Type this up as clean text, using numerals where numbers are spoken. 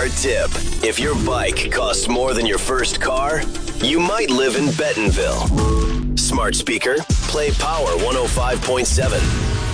car tip. If your bike costs more than your first car, you might live in Bentonville. Smart speaker, play Power 105.7.